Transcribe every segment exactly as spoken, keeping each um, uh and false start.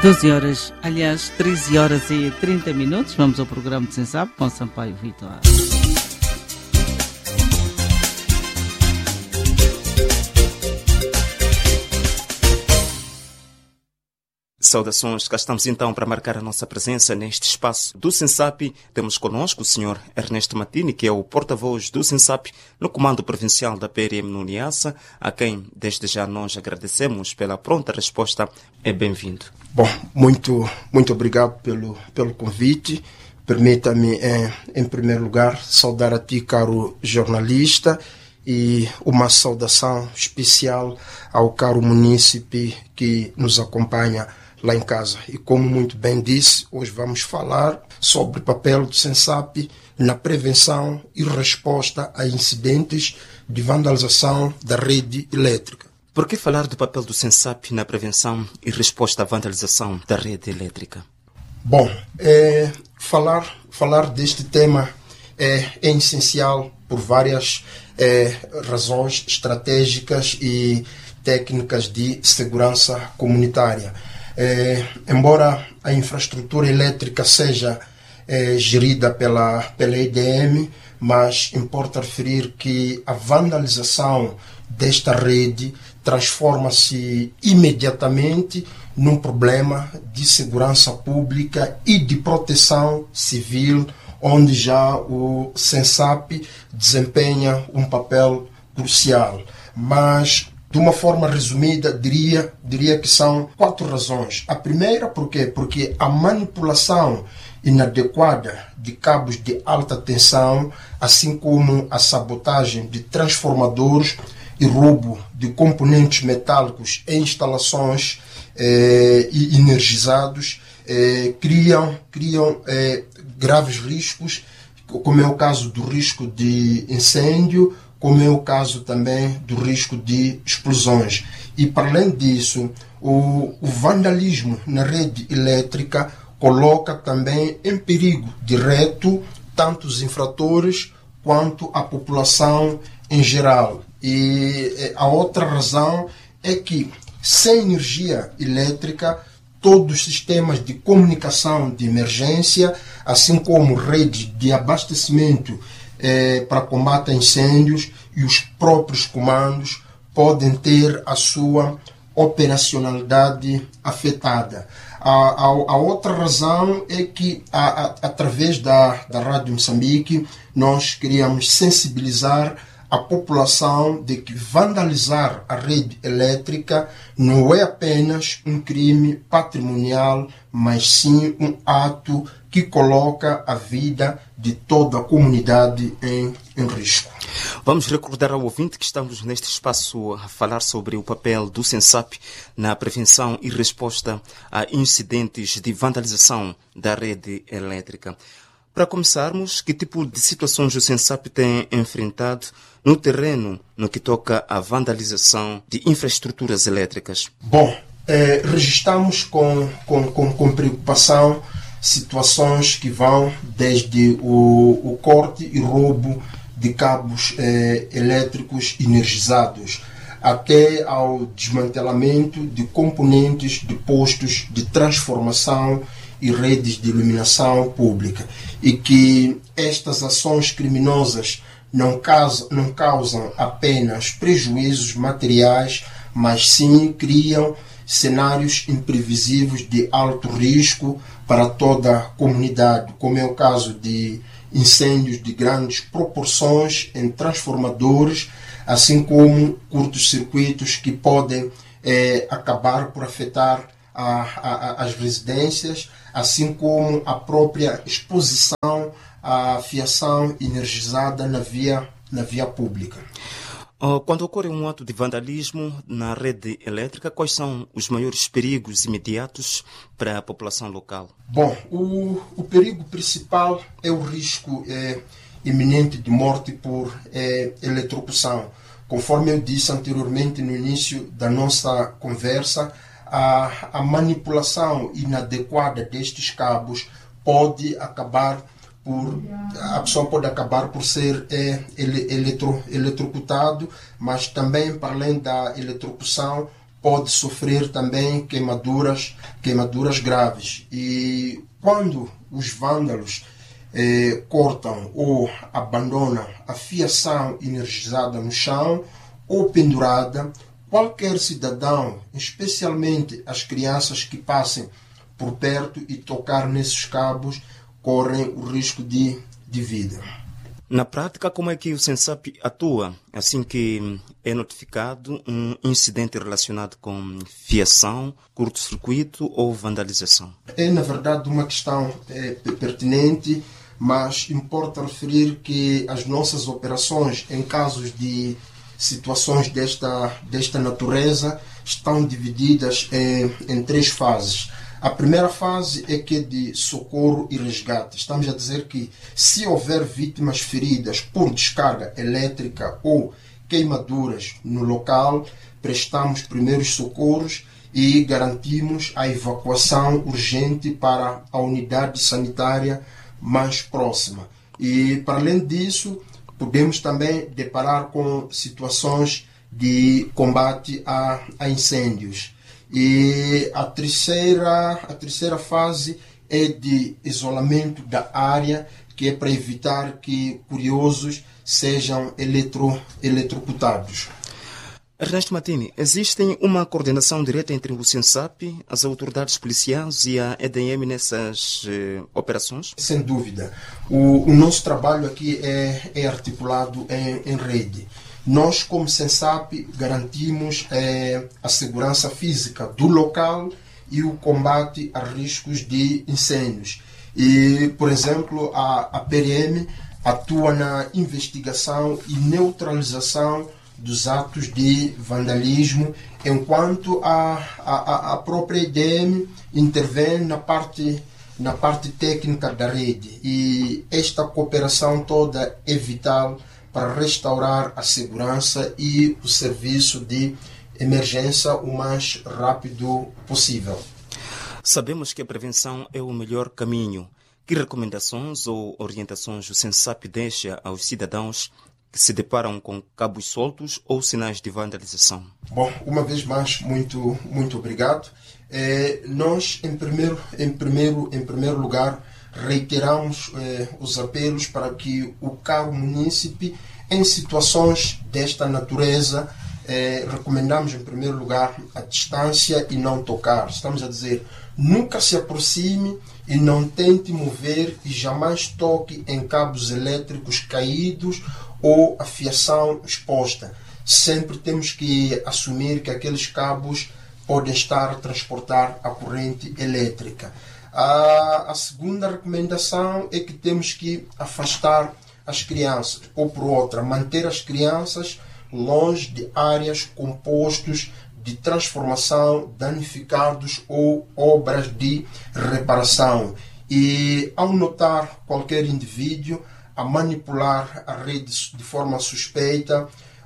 doze horas, aliás, treze horas e trinta minutos. Vamos ao programa de Sensap com Sampaio Vitor. Saudações, cá estamos então para marcar a nossa presença neste espaço do Sensap. Temos conosco o senhor Ernesto Matini, que é o porta-voz do Sensap no Comando Provincial da P R M no Niassa, a quem desde já nós agradecemos pela pronta resposta. É bem-vindo. Bom, muito, muito obrigado pelo, pelo convite. Permita-me, em, em primeiro lugar, saudar a ti, caro jornalista, e uma saudação especial ao caro munícipe que nos acompanha lá em casa. E como muito bem disse, hoje vamos falar sobre o papel do Sensap na prevenção e resposta a incidentes de vandalização da rede elétrica. Por que falar do papel do Sensap na prevenção e resposta à vandalização da rede elétrica? Bom, é, falar, falar deste tema é, é essencial por várias é, razões estratégicas e técnicas de segurança comunitária. É, embora a infraestrutura elétrica seja é, gerida pela, pela E D M, mas importa referir que a vandalização desta rede transforma-se imediatamente num problema de segurança pública e de proteção civil, onde já o Sensap desempenha um papel crucial. Mas, de uma forma resumida, diria, diria que são quatro razões. A primeira, por quê? Porque a manipulação inadequada de cabos de alta tensão, assim como a sabotagem de transformadores e roubo de componentes metálicos em instalações eh, energizados, eh, criam, criam eh, graves riscos, como é o caso do risco de incêndio, como é o caso também do risco de explosões. E, para além disso, o, o vandalismo na rede elétrica coloca também em perigo direto tanto os infratores quanto a população em geral. E a outra razão é que, sem energia elétrica, todos os sistemas de comunicação de emergência, assim como redes de abastecimento eh, para combate a incêndios e os próprios comandos, podem ter a sua operacionalidade afetada. A, a, a outra razão é que, a, a, através da, da Rádio Moçambique, nós queríamos sensibilizar a população de que vandalizar a rede elétrica não é apenas um crime patrimonial, mas sim um ato que coloca a vida de toda a comunidade em, em risco. Vamos recordar ao ouvinte que estamos neste espaço a falar sobre o papel do Sensap na prevenção e resposta a incidentes de vandalização da rede elétrica. Para começarmos, que tipo de situações o Sensap tem enfrentado no terreno no que toca à vandalização de infraestruturas elétricas? Bom, eh, registramos com, com, com, com preocupação situações que vão desde o, o corte e roubo de cabos eh, elétricos energizados até ao desmantelamento de componentes de postos de transformação e redes de iluminação pública, e que estas ações criminosas não causam, não causam apenas prejuízos materiais, mas sim criam cenários imprevisíveis de alto risco para toda a comunidade, como é o caso de incêndios de grandes proporções em transformadores, assim como curtos-circuitos que podem eh, acabar por afetar a, a, as residências, assim como a própria exposição à fiação energizada na via, na via pública. Quando ocorre um ato de vandalismo na rede elétrica, quais são os maiores perigos imediatos para a população local? Bom, o, o perigo principal é o risco é, iminente de morte por é, eletrocução. Conforme eu disse anteriormente no início da nossa conversa, a, a manipulação inadequada destes cabos pode acabar por a pessoa pode acabar por ser é, ele, eletro, eletrocutado, mas também, para além da eletrocução, pode sofrer também queimaduras, queimaduras graves. E quando os vândalos eh, cortam ou abandonam a fiação energizada no chão ou pendurada, qualquer cidadão, especialmente as crianças que passem por perto e tocar nesses cabos, correm o risco de, de vida. Na prática, como é que o SENSAP atua assim que é notificado um incidente relacionado com fiação, curto-circuito ou vandalização? É, na verdade, uma questão é, pertinente, mas importa referir que as nossas operações, em casos de situações desta, desta natureza, estão divididas em, em três fases. A primeira fase é que é de socorro e resgate. Estamos a dizer que se houver vítimas feridas por descarga elétrica ou queimaduras no local, prestamos primeiros socorros e garantimos a evacuação urgente para a unidade sanitária mais próxima. E, para além disso, podemos também deparar com situações de combate a, a incêndios. E a terceira, a terceira fase é de isolamento da área, que é para evitar que curiosos sejam eletro, eletrocutados. Ernesto Matini, existe uma coordenação direta entre o SENSAP, as autoridades policiais e a E D M nessas eh, operações? Sem dúvida. O, o nosso trabalho aqui é, é articulado em, em rede. Nós, como SENSAP, garantimos eh, a segurança física do local e o combate a riscos de incêndios. E, por exemplo, a, a P R M atua na investigação e neutralização dos atos de vandalismo, enquanto a, a, a própria E D M intervém na parte, na parte técnica da rede. E esta cooperação toda é vital para restaurar a segurança e o serviço de emergência o mais rápido possível. Sabemos que a prevenção é o melhor caminho. Que recomendações ou orientações o SENSAP deixa aos cidadãos que se deparam com cabos soltos ou sinais de vandalização? Bom, uma vez mais, muito, muito obrigado. É, nós, em primeiro, em, primeiro, em primeiro lugar, reiteramos eh, os apelos para que o caro munícipe, em situações desta natureza, eh, recomendamos, em primeiro lugar, a distância e não tocar. Estamos a dizer, nunca se aproxime e não tente mover e jamais toque em cabos elétricos caídos ou a fiação exposta. Sempre temos que assumir que aqueles cabos podem estar a transportar a corrente elétrica. A, a segunda recomendação é que temos que afastar as crianças, ou por outra, manter as crianças longe de áreas com postos de transformação danificados ou obras de reparação. E ao notar qualquer indivíduo a manipular a rede de forma suspeita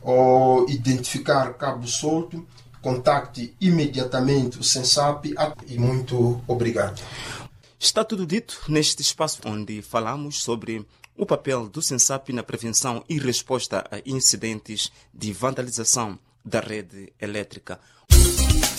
ou identificar cabo solto, contacte imediatamente o SENSAP e muito obrigado. Está tudo dito neste espaço onde falamos sobre o papel do SENSAP na prevenção e resposta a incidentes de vandalização da rede elétrica.